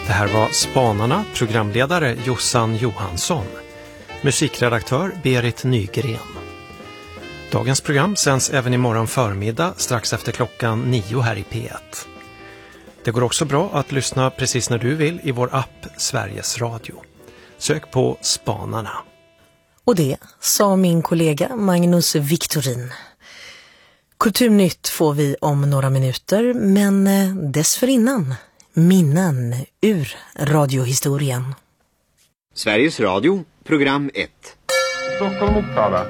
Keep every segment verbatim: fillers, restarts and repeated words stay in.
Det här var Spanarna, programledare Jossan Johansson, musikredaktör Berit Nygren. Dagens program sänds även imorgon förmiddag strax efter klockan nio här i P ett. Det går också bra att lyssna precis när du vill i vår app Sveriges Radio. Sök på Spanarna. Och det sa min kollega Magnus Victorin. Kulturnytt får vi om några minuter, men dessförinnan minnen ur radiohistorien. Sveriges Radio, program ett. Stockholm Uppsala.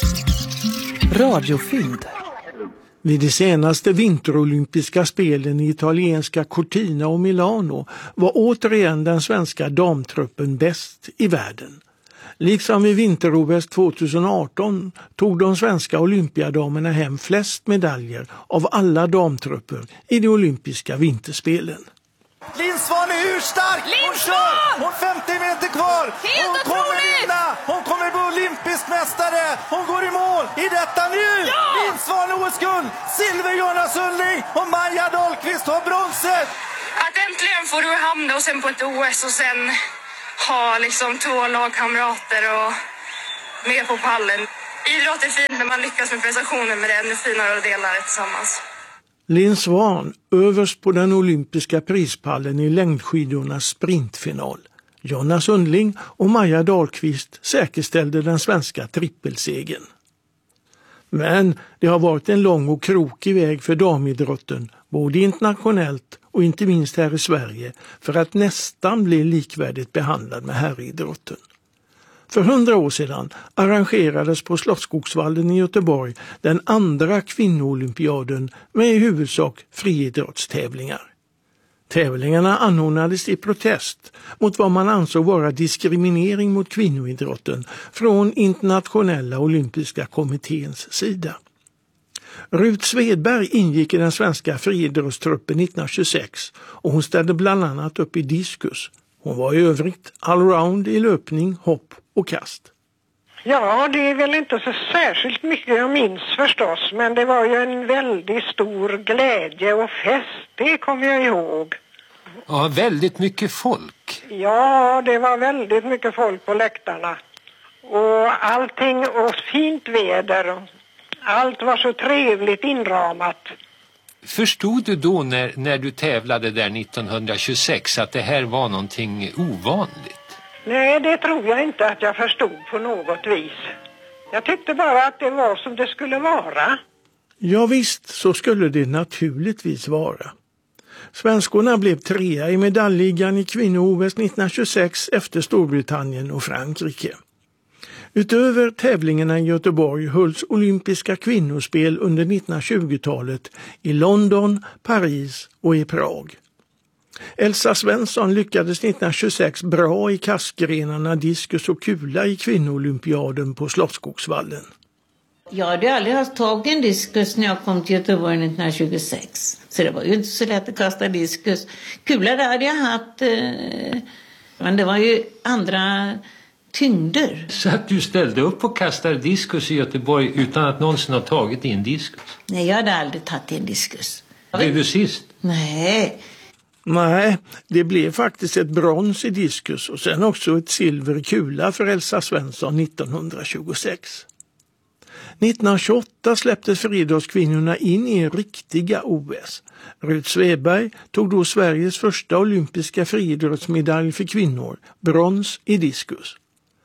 Radiofynd. Vid de senaste vinterolympiska spelen i italienska Cortina och Milano var återigen den svenska damtruppen bäst i världen. Liksom vid vinter-O S tjugoarton tog de svenska olympiadamerna hem flest medaljer av alla damtrupper i de olympiska vinterspelen. Linn Svahn är hur stark! Hon kör! Hon femtio meter kvar! Helt hon kommer otroligt! vinna! Hon kommer bli olympisk mästare! Hon går i mål i detta nu! Ja! Linn Svahn O S-guld! Silver Jonas Sundling och Maja Dahlqvist har bronset! Att äntligen får du hamna och sen på ett O S och sen ha liksom två lagkamrater och med på pallen. Idrott är fint när man lyckas med prestationen, men det är ännu finare att dela det tillsammans. Linn Svahn överst på den olympiska prispallen i längdskidornas sprintfinal. Jonas Sundling och Maja Dahlqvist säkerställde den svenska trippelsegen. Men det har varit en lång och krokig väg för damidrotten, både internationellt och inte minst här i Sverige, för att nästan bli likvärdigt behandlad med herridrotten. För hundra år sedan arrangerades på Slottsskogsvallen i Göteborg den andra kvinnoolympiaden med i huvudsak friidrottstävlingar. Tävlingarna anordnades i protest mot vad man ansåg vara diskriminering mot kvinnoidrotten från internationella olympiska kommitténs sida. Rut Svedberg ingick i den svenska friidrottstruppen nittonhundratjugosex och hon ställde bland annat upp i diskus. Hon var i övrigt allround i löpning, hopp och kast. Ja, det är väl inte så särskilt mycket jag minns förstås, men det var ju en väldigt stor glädje och fest, det kommer jag ihåg. Ja, väldigt mycket folk. Ja, det var väldigt mycket folk på läktarna. Och allting och fint väder. Allt var så trevligt inramat. Förstod du då när, när du tävlade där nittonhundratjugosex att det här var någonting ovanligt? Nej, det tror jag inte att jag förstod på något vis. Jag tyckte bara att det var som det skulle vara. Ja visst, så skulle det naturligtvis vara. Svenskorna blev trea i medaljligan i kvinno-O S nittonhundratjugosex efter Storbritannien och Frankrike. Utöver tävlingarna i Göteborg hölls olympiska kvinnospel under nittonhundratjugotalet i London, Paris och i Prag. Elsa Svensson lyckades nittonhundratjugosex bra i kastgrenarna diskus och kula i kvinnoolympiaden på Slottsskogsvallen. Jag hade aldrig haft tagit en diskus när jag kom till Göteborg nittonhundratjugosex. Så det var ju inte så lätt att kasta diskus. Kula där hade jag haft, eh, men det var ju andra tyngder. Så att du ställde upp och kastade diskus i Göteborg utan att någonsin ha tagit in diskus? Nej, jag hade aldrig tagit in diskus. Blev du sist? Nej. Nej, det blev faktiskt ett brons i diskus och sen också ett silver kula för Elsa Svensson nittonhundratjugosex. nittonhundratjugoåtta släpptes friidrottskvinnorna in i riktiga O S. Rut Svedberg tog då Sveriges första olympiska friidrottsmedalj för kvinnor, brons i diskus.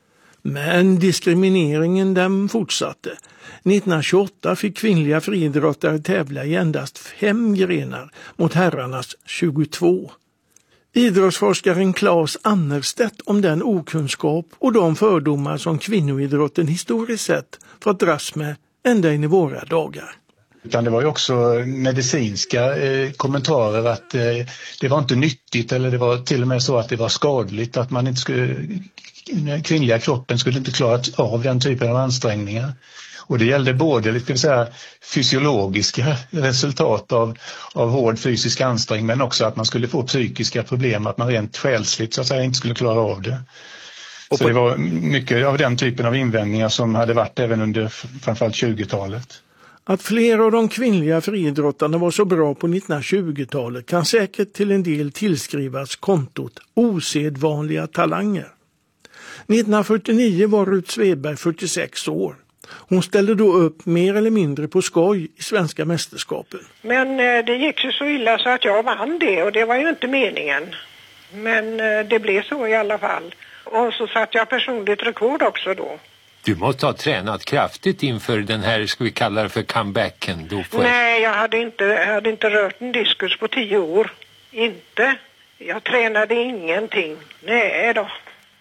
Men diskrimineringen den fortsatte. nittonhundratjugoåtta fick kvinnliga friidrottare tävla i endast fem grenar mot herrarnas tjugotvå. Idrottsforskaren Claes Annerstedt om den okunskap och de fördomar som kvinnoidrotten historiskt sett fått dras med ända in i våra dagar. Utan det var ju också medicinska eh, kommentarer att eh, det var inte nyttigt eller det var till och med så att det var skadligt att man inte skulle, den kvinnliga kroppen skulle inte klara av den typen av ansträngningar. Och det gällde både ska vi säga, fysiologiska resultat av, av hård fysisk ansträngning men också att man skulle få psykiska problem, att man rent själsligt så att säga inte skulle klara av det. Och så på... det var mycket av den typen av invändningar som hade varit även under framförallt tjugotalet. Att flera av de kvinnliga friidrottarna var så bra på nittonhundratjugotalet kan säkert till en del tillskrivas kontot osedvanliga talanger. nittonhundrafyrtionio var Ruth Svedberg fyrtiosex år. Hon ställde då upp mer eller mindre på skoj i svenska mästerskapen. Men eh, det gick ju så illa så att jag vann det, och det var ju inte meningen. Men eh, det blev så i alla fall. Och så satt jag personligt rekord också då. Du måste ha tränat kraftigt inför den här, ska vi kalla det för comebacken då? För... Nej, jag hade inte, jag hade inte rört en diskus på tio år. Inte. Jag tränade ingenting. Nej då.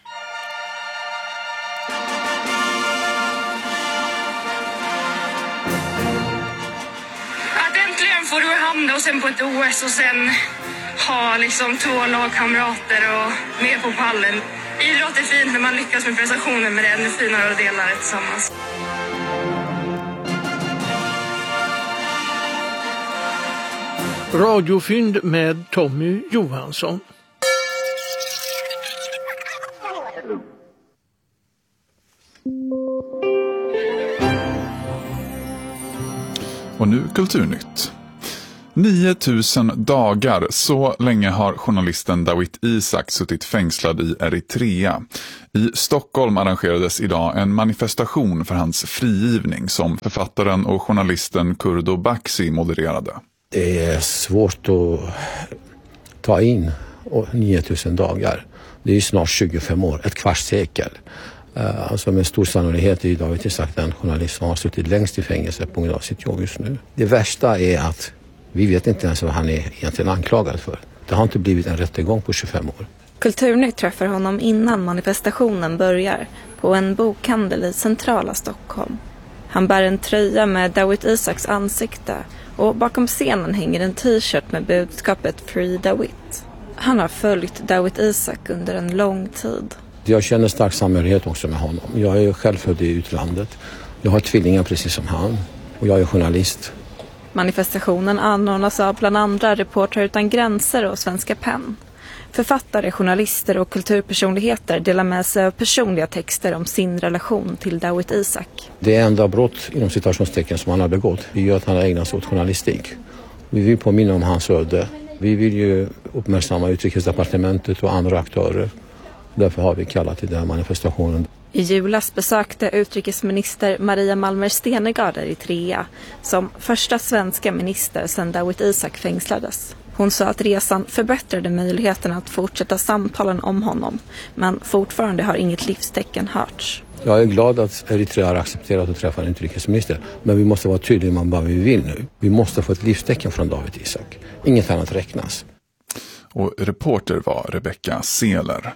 Att äntligen får du hamna och sen på ett O S och sen ha liksom två lagkamrater och med på pallen. Idrott är fint när man lyckas med prestationen, men det är ännu finare att dela det tillsammans. Radiofynd med Tommy Johansson. Och nu Kulturnytt. nio tusen dagar, så länge har journalisten Dawit Isaak suttit fängslad i Eritrea. I Stockholm arrangerades idag en manifestation för hans frigivning som författaren och journalisten Kurdo Baxi modererade. Det är svårt att ta in nio tusen dagar. Det är ju snart tjugofem år, ett kvarts sekel. Alltså med stor sannolikhet är Dawit Isaak den journalist som har suttit längst i fängelse på grund av sitt jobb just nu. Det värsta är att vi vet inte ens vad han är egentligen anklagad för. Det har inte blivit en rättegång på tjugofem år. Kulturnytt träffar honom innan manifestationen börjar på en bokhandel i centrala Stockholm. Han bär en tröja med Dawit Isaaks ansikte och bakom scenen hänger en t-shirt med budskapet Free Dawit. Han har följt Dawit Isaak under en lång tid. Jag känner stark samhörighet också med honom. Jag är själv född i utlandet. Jag har tvillingar precis som han och jag är journalist. Manifestationen anordnas av bland andra Reportrar utan gränser och Svenska Penn. Författare, journalister och kulturpersonligheter delar med sig av personliga texter om sin relation till Dawit Isaak. Det enda brott inom citationstecken som han har begått är ju att han har ägnat sig åt journalistik. Vi vill påminna om hans öde. Vi vill ju uppmärksamma Utrikesdepartementet och andra aktörer. Därför har vi kallat till den här manifestationen. I julas besökte utrikesminister Maria Malmer Stenergard Eritrea som första svenska minister sedan Dawit Isaak fängslades. Hon sa att resan förbättrade möjligheten att fortsätta samtalen om honom, men fortfarande har inget livstecken hörts. Jag är glad att Eritrea har accepterat att träffa en utrikesminister, men vi måste vara tydliga med vad vi vill nu. Vi måste få ett livstecken från Dawit Isaak. Inget annat räknas. Och reporter var Rebecca Seler.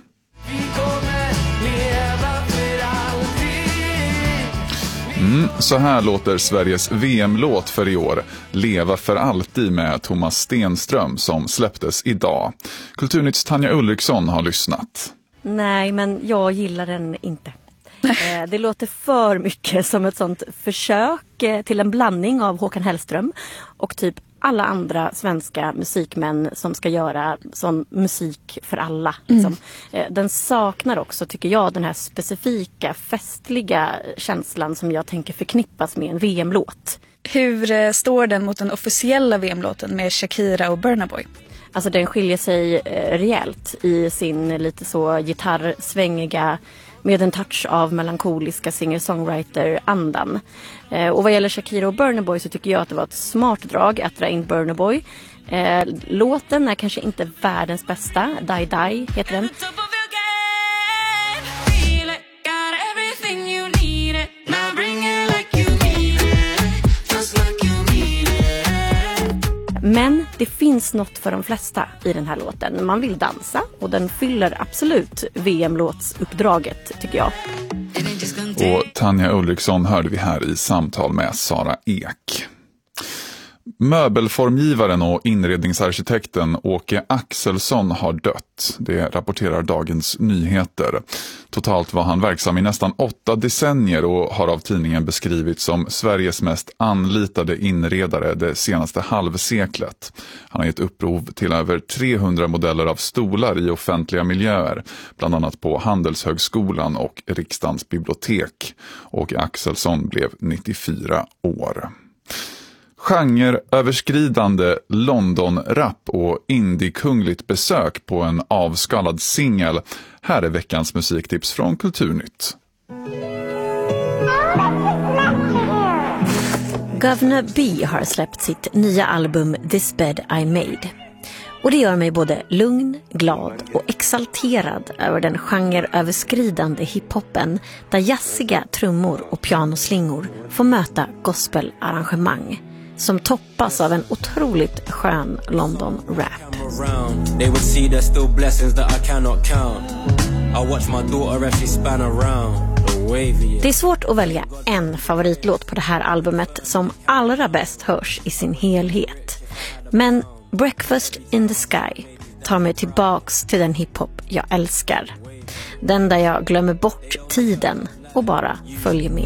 Mm, så här låter Sveriges V M-låt för i år, Leva för alltid med Thomas Stenström, som släpptes idag. Kulturnytts Tanja Ulriksson har lyssnat. Nej, men jag gillar den inte. Det låter för mycket som ett sånt försök till en blandning av Håkan Hellström och typ alla andra svenska musikmän som ska göra sån musik för alla. Mm. Den saknar också, tycker jag, den här specifika festliga känslan som jag tänker förknippas med en V M-låt. Hur står den mot den officiella V M-låten med Shakira och Burna Boy? Alltså den skiljer sig eh, rejält i sin lite så gitarrsvängiga med en touch av melankoliska singer-songwriter-andan. Eh, och vad gäller Shakira och Burna Boy så tycker jag att det var ett smart drag att dra in Burna Boy. Eh, låten är kanske inte världens bästa. Die Die heter den. Men det finns något för de flesta i den här låten. Man vill dansa och den fyller absolut V M-låtsuppdraget, tycker jag. Och Tanja Ulriksson hörde vi här i samtal med Sara Ek. Möbelformgivaren och inredningsarkitekten Åke Axelsson har dött. Det rapporterar Dagens Nyheter. Totalt var han verksam i nästan åtta decennier och har av tidningen beskrivits som Sveriges mest anlitade inredare det senaste halvseklet. Han har gett upprov till över trehundra modeller av stolar i offentliga miljöer, bland annat på Handelshögskolan och Riksdagens bibliotek. Åke Axelsson blev nittiofyra år. Genreöverskridande London-rap och indie-kungligt besök på en avskalad singel. Här är veckans musiktips från Kulturnytt. Governor B har släppt sitt nya album This Bed I Made. Och det gör mig både lugn, glad och exalterad över den genreöverskridande hiphopen där jazziga trummor och pianoslingor får möta gospelarrangemang som toppas av en otroligt skön London-rap. Det är svårt att välja en favoritlåt på det här albumet som allra bäst hörs i sin helhet. Men Breakfast in the Sky tar mig tillbaks till den hiphop jag älskar. Den där jag glömmer bort tiden och bara följer med.